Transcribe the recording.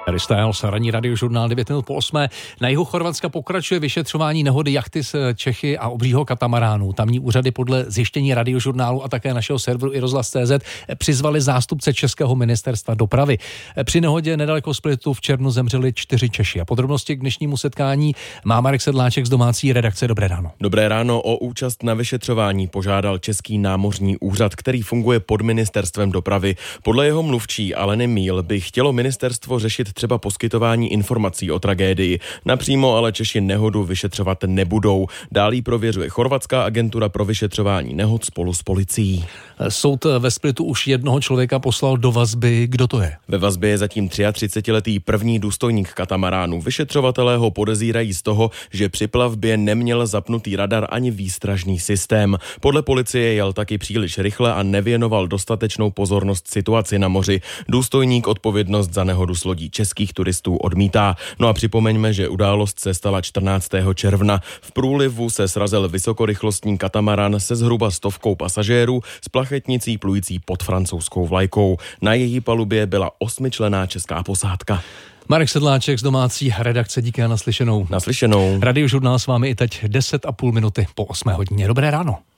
Harry Styles, ranní radiožurnál 9 minut po 8. Na jihu Chorvatska pokračuje vyšetřování nehody jachty z Čechy a obřího katamaránu. Tamní úřady podle zjištění radiožurnálu a také našeho serveru iRozhlas.cz přizvali zástupce Českého ministerstva dopravy. Při nehodě nedaleko Splitu v červnu zemřeli 4 Češi. A podrobnosti k dnešnímu setkání má Marek Sedláček z domácí redakce. Dobré ráno. Dobré ráno. O účast na vyšetřování požádal Český námořní úřad, který funguje pod ministerstvem dopravy. Podle jeho mluvčí Aleny Míl by chtělo ministerstvo řešit třeba poskytování informací o tragédii. Napřímo ale Češi nehodu vyšetřovat nebudou. Dál jí prověřuje chorvatská agentura pro vyšetřování nehod spolu s policií. Soud ve Splitu už jednoho člověka poslal do vazby. Kdo to je? Ve vazbě je zatím 33letý první důstojník katamaránu. Vyšetřovatelé ho podezírají z toho, že při plavbě neměl zapnutý radar ani výstražný systém. Podle policie jel taky příliš rychle a nevěnoval dostatečnou pozornost situaci na moři. Důstojník odpovědnost za nehodu s lodí českých turistů odmítá. No a připomeňme, že událost se stala 14. června. V průlivu se srazil vysokorychlostní katamaran se zhruba 100 pasažérů s plachetnicí plující pod francouzskou vlajkou. Na její palubě byla 8členná česká posádka. Marek Sedláček z domácí redakce, díky a naslyšenou. Naslyšenou. Radiožurnál s vámi i teď 10,5 minuty po 8 hodině. Dobré ráno.